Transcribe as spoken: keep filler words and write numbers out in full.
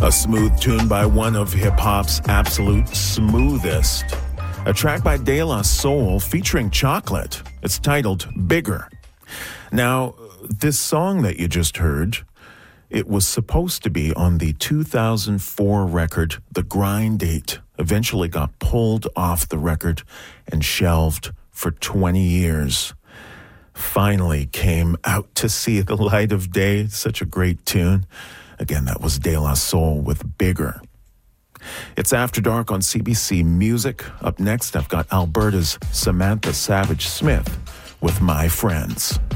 A smooth tune by one of hip-hop's absolute smoothest. A track by De La Soul featuring Chocolate. It's titled Bigger. Now, this song that you just heard, it was supposed to be on the two thousand four record, The Grind Date. Eventually got pulled off the record and shelved for twenty years. Finally came out to see the light of day. Such a great tune. Again, that was De La Soul with Bigger. It's After Dark on C B C Music. Up next, I've got Alberta's Samantha Savage Smith with My Friends.